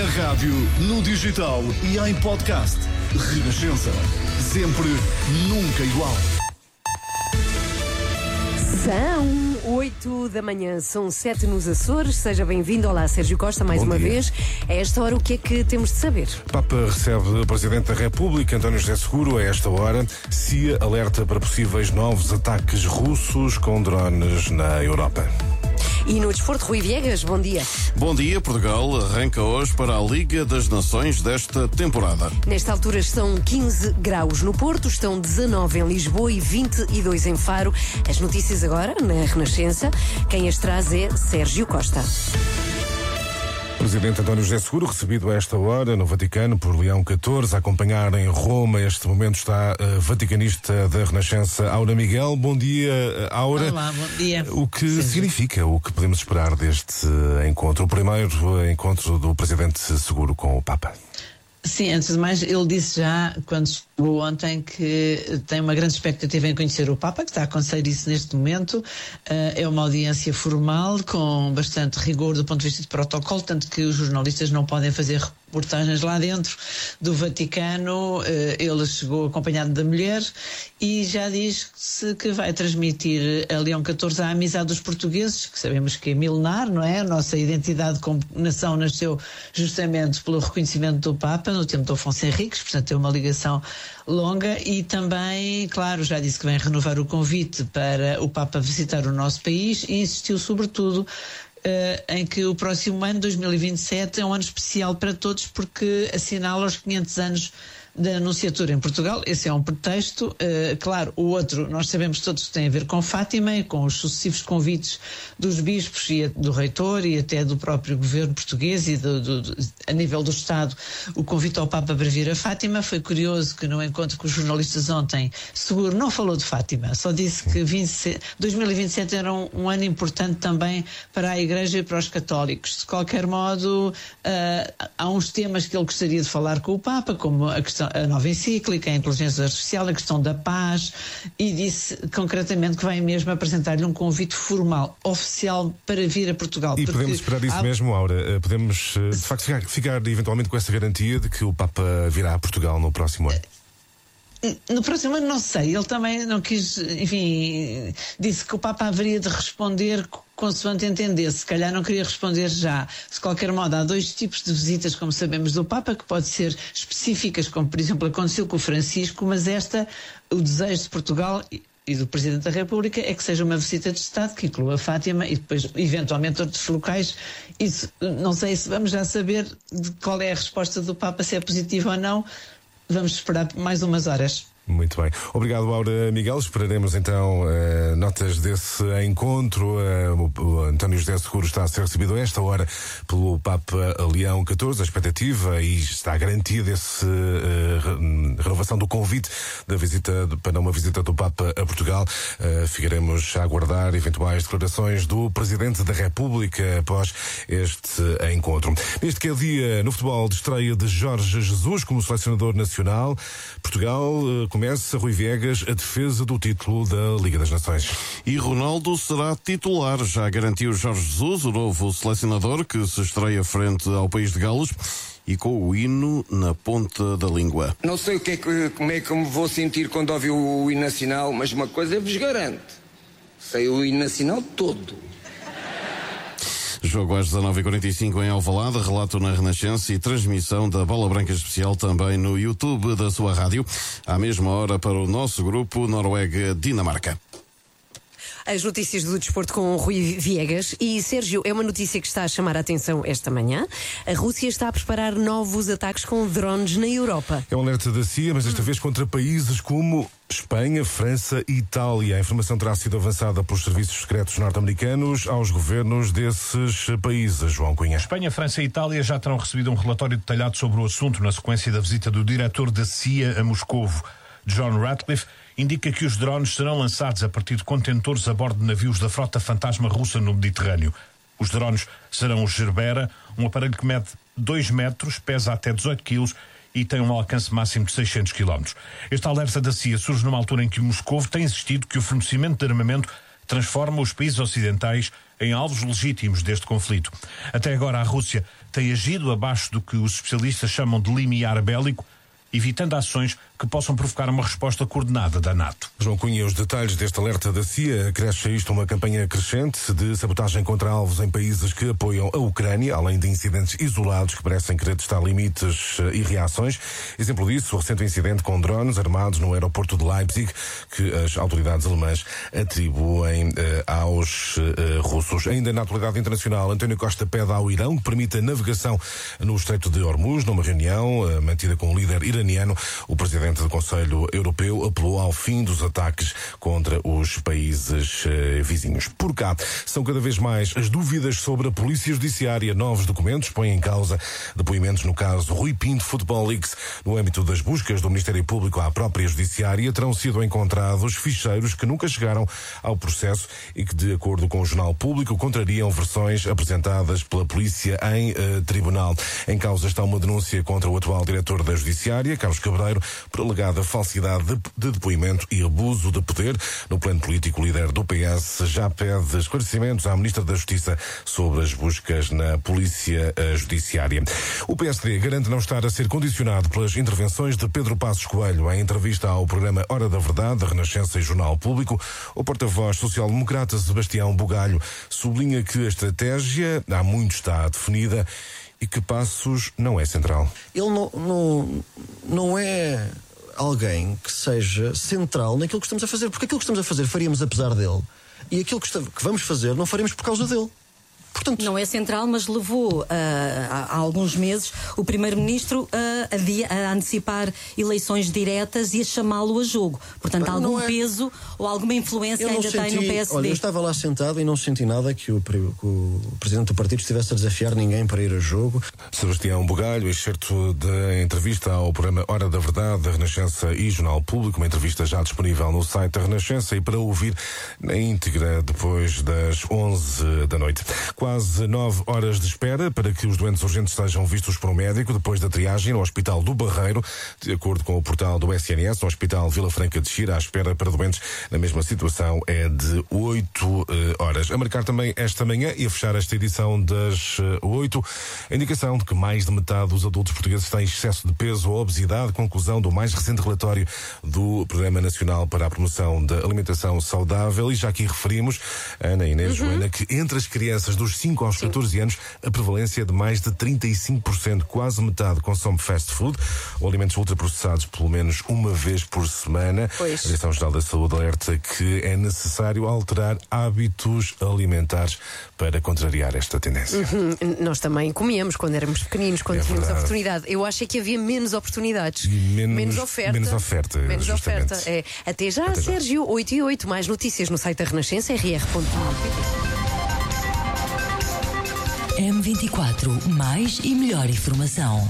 Na rádio, no digital e em podcast. Renascença. Sempre, nunca igual. São 8 da manhã, são 7 nos Açores. Seja bem-vindo. Olá, Sérgio Costa, mais uma vez. A esta hora, o que é que temos de saber? O Papa recebe o Presidente da República, António José Seguro, a esta hora. CIA alerta para possíveis novos ataques russos com drones na Europa. E no desporto, Rui Viegas, bom dia. Bom dia, Portugal arranca hoje para a Liga das Nações desta temporada. Nesta altura estão 15 graus no Porto, estão 19 em Lisboa e 22 em Faro. As notícias agora na Renascença. Quem as traz é Sérgio Costa. Presidente António José Seguro, recebido a esta hora no Vaticano por Leão XIV, a acompanhar em Roma. Este momento está a vaticanista da Renascença, Aura Miguel. Bom dia, Aura. Olá, bom dia. O que significa, o que podemos esperar deste encontro? O primeiro encontro do Presidente Seguro com o Papa. Sim, antes de mais, ele disse já, quando chegou ontem, que tem uma grande expectativa em conhecer o Papa, que está a aconselhar isso neste momento. É uma audiência formal, com bastante rigor do ponto de vista de protocolo, tanto que os jornalistas não podem fazer reportagens lá dentro do Vaticano. Ele chegou acompanhado da mulher e já disse que vai transmitir a Leão XIV a amizade dos portugueses, que sabemos que é milenar, não é? A nossa identidade como nação nasceu justamente pelo reconhecimento do Papa no tempo de Afonso Henriques, portanto é uma ligação longa. E também, claro, já disse que vem renovar o convite para o Papa visitar o nosso país e insistiu sobretudo em que o próximo ano, 2027, é um ano especial para todos porque assinala os 500 anos da Anunciatura em Portugal. Esse é um pretexto. Claro, o outro, nós sabemos todos que tem a ver com Fátima e com os sucessivos convites dos bispos e do reitor e até do próprio governo português e a nível do Estado, o convite ao Papa para vir a Fátima. Foi curioso que no encontro com os jornalistas ontem, Seguro não falou de Fátima, só disse que 2027 era um ano importante também para a Igreja e para os católicos. De qualquer modo, há uns temas que ele gostaria de falar com o Papa, como a nova encíclica, a inteligência artificial, a questão da paz, e disse concretamente que vai mesmo apresentar-lhe um convite formal, oficial, para vir a Portugal. E podemos esperar isso mesmo, Aura? Podemos, de facto, ficar eventualmente com essa garantia de que o Papa virá a Portugal no próximo ano? No próximo ano não sei, ele também não quis, enfim, disse que o Papa haveria de responder consoante entendesse, se calhar não queria responder já. De qualquer modo, há dois tipos de visitas, como sabemos, do Papa, que podem ser específicas, como por exemplo aconteceu com o Francisco, mas o desejo de Portugal e do Presidente da República é que seja uma visita de Estado que inclua Fátima e depois eventualmente outros locais. Isso, não sei se vamos já saber de qual é a resposta do Papa, se é positiva ou não. Vamos esperar mais umas horas. Muito bem. Obrigado, Aura Miguel. Esperaremos então notas desse encontro. O António José Seguro está a ser recebido a esta hora pelo Papa Leão XIV. A expectativa, e está garantida essa renovação do convite da visita, para uma visita do Papa a Portugal. Ficaremos a aguardar eventuais declarações do Presidente da República após este encontro. Neste que é o dia no futebol de estreia de Jorge Jesus como selecionador nacional, Portugal começa, Rui Viegas, a defesa do título da Liga das Nações. E Ronaldo será titular, já garantiu Jorge Jesus, o novo selecionador, que se estreia frente ao país de Gales e com o hino na ponta da língua. Não sei como é que eu me vou sentir quando ouvir o hino nacional, mas uma coisa eu vos garanto: sei o hino nacional todo. Jogo às 19h45 em Alvalade, relato na Renascença e transmissão da Bola Branca Especial também no YouTube da sua rádio, à mesma hora para o nosso grupo Noruega-Dinamarca. As notícias do desporto com Rui Viegas. E, Sérgio, é uma notícia que está a chamar a atenção esta manhã. A Rússia está a preparar novos ataques com drones na Europa. É um alerta da CIA, mas desta vez contra países como Espanha, França e Itália. A informação terá sido avançada pelos serviços secretos norte-americanos aos governos desses países. João Cunha. Espanha, França e Itália já terão recebido um relatório detalhado sobre o assunto na sequência da visita do diretor da CIA a Moscovo. John Ratcliffe indica que os drones serão lançados a partir de contentores a bordo de navios da frota fantasma russa no Mediterrâneo. Os drones serão o Gerbera, um aparelho que mede 2 metros, pesa até 18 quilos e tem um alcance máximo de 600 km. Este alerta da CIA surge numa altura em que Moscovo tem insistido que o fornecimento de armamento transforma os países ocidentais em alvos legítimos deste conflito. Até agora, a Rússia tem agido abaixo do que os especialistas chamam de limiar bélico, evitando ações que possam provocar uma resposta coordenada da NATO. João Cunha, os detalhes deste alerta da CIA. Acresce isto uma campanha crescente de sabotagem contra alvos em países que apoiam a Ucrânia, além de incidentes isolados que parecem querer testar limites e reações. Exemplo disso, o recente incidente com drones armados no aeroporto de Leipzig, que as autoridades alemãs atribuem aos russos. Ainda na atualidade internacional, António Costa pede ao Irão que permita navegação no Estreito de Hormuz. Numa reunião mantida com o líder iraniano, o presidente do Conselho Europeu apelou ao fim dos ataques contra os países vizinhos. Por cá, são cada vez mais as dúvidas sobre a Polícia Judiciária. Novos documentos põem em causa depoimentos no caso Rui Pinto Football Leaks. No âmbito das buscas do Ministério Público à própria Judiciária, terão sido encontrados ficheiros que nunca chegaram ao processo e que, de acordo com o Jornal Público, contrariam versões apresentadas pela polícia em tribunal. Em causa está uma denúncia contra o atual diretor da Judiciária, Carlos Cabreiro, por alegada falsidade de depoimento e abuso de poder. No plano político, o líder do PS já pede esclarecimentos à Ministra da Justiça sobre as buscas na Polícia Judiciária. O PSD garante não estar a ser condicionado pelas intervenções de Pedro Passos Coelho. Em entrevista ao programa Hora da Verdade, da Renascença e Jornal Público, o porta-voz social-democrata Sebastião Bugalho sublinha que a estratégia há muito está definida e que Passos não é central. Ele não é alguém que seja central naquilo que estamos a fazer, porque aquilo que estamos a fazer faríamos apesar dele, e aquilo que vamos fazer não faremos por causa dele. Portanto, não é central, mas levou há alguns meses o Primeiro-Ministro a antecipar eleições diretas e a chamá-lo a jogo. Portanto, algum peso ou alguma influência ainda tem no PSD. Olha, eu estava lá sentado e não senti nada que o Presidente do Partido estivesse a desafiar ninguém para ir a jogo. Sebastião Bugalho, excerto da entrevista ao programa Hora da Verdade, da Renascença e Jornal Público, uma entrevista já disponível no site da Renascença e para ouvir na íntegra depois das 11 da noite. Quase 9 horas de espera para que os doentes urgentes sejam vistos por um médico depois da triagem no Hospital do Barreiro. De acordo com o portal do SNS, o Hospital Vila Franca de Xira, a espera para doentes na mesma situação é de 8 horas. A marcar também esta manhã e a fechar esta edição das 8, a indicação de que mais de metade dos adultos portugueses têm excesso de peso ou obesidade, conclusão do mais recente relatório do Programa Nacional para a Promoção da Alimentação Saudável. E já aqui referimos, Ana, Inês, Joana, que entre as crianças dos 5 aos 14 anos, a prevalência é de mais de 35%, quase metade consome fast food ou alimentos ultraprocessados pelo menos uma vez por semana. Pois. A Direção-Geral da Saúde alerta que é necessário alterar hábitos alimentares para contrariar esta tendência. Nós também comíamos quando éramos pequeninos, quando tínhamos oportunidade. Eu acho que havia menos oportunidades. Menos oferta. Menos oferta. É. Até já, Sérgio, 8 e 8. Mais notícias no site da Renascença, rr.pt. M24, mais e melhor informação.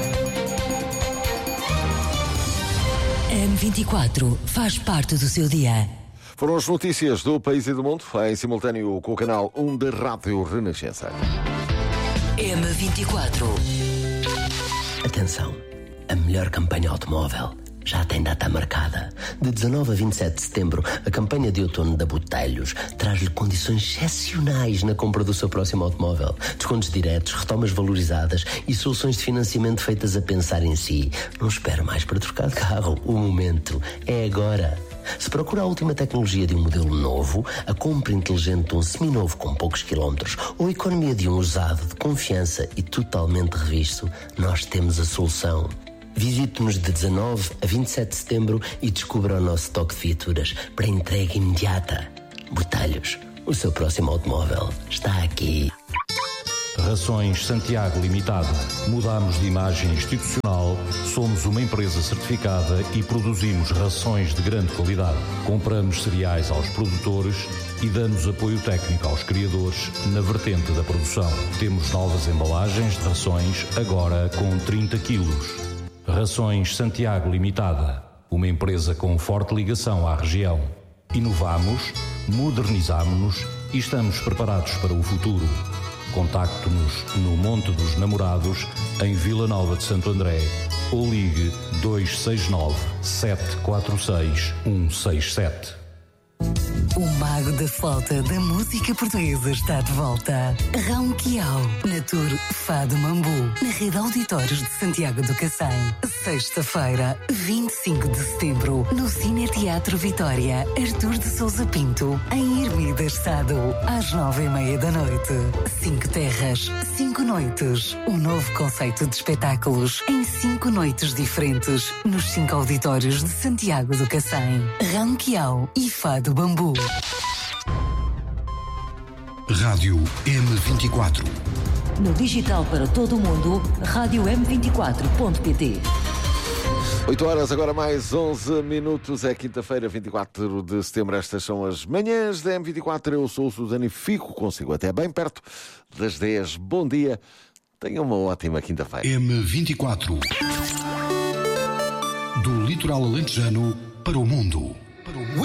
M24 faz parte do seu dia. Foram as notícias do país e do mundo, em simultâneo com o canal 1 da Rádio Renascença. M24. Atenção, a melhor campanha automóvel já tem data marcada. De 19 a 27 de setembro, a campanha de outono da Botelhos traz-lhe condições excepcionais na compra do seu próximo automóvel. Descontos diretos, retomas valorizadas e soluções de financiamento feitas a pensar em si. Não espere mais para trocar de carro. O momento é agora. Se procura a última tecnologia de um modelo novo, a compra inteligente de um seminovo com poucos quilómetros ou a economia de um usado de confiança e totalmente revisto, nós temos a solução. Visite-nos de 19 a 27 de setembro e descubra o nosso toque de viaturas para entrega imediata. Botelhos, o seu próximo automóvel está aqui. Rações Santiago Limitada. Mudamos de imagem institucional, somos uma empresa certificada e produzimos rações de grande qualidade. Compramos cereais aos produtores e damos apoio técnico aos criadores na vertente da produção. Temos novas embalagens de rações, agora com 30 quilos. Rações Santiago Limitada, uma empresa com forte ligação à região. Inovamos, modernizamos-nos e estamos preparados para o futuro. Contacte-nos no Monte dos Namorados, em Vila Nova de Santo André, ou ligue 269 746 167. O mago da flauta da música portuguesa está de volta. Raul Quiao, na Tour Fado Mambu, na Rede Auditórios de Santiago do Cacém. Sexta-feira, 25 de setembro, no Cine Teatro Vitória, Artur de Sousa Pinto, em Ermidas Sado, às 9h30 da noite. 5 terras, 5 noites. Um novo conceito de espetáculos em 5 noites diferentes, nos 5 auditórios de Santiago do Cacém. Raul Quiao e Fado Bambu. Rádio M24. No digital para todo o mundo, rádio m24.pt. 8 horas, agora mais 11 minutos. É quinta-feira, 24 de setembro. Estas são as manhãs da M24. Eu sou o Susana e fico consigo até bem perto das 10. Bom dia. Tenham uma ótima quinta-feira. M24. Do litoral alentejano para o mundo.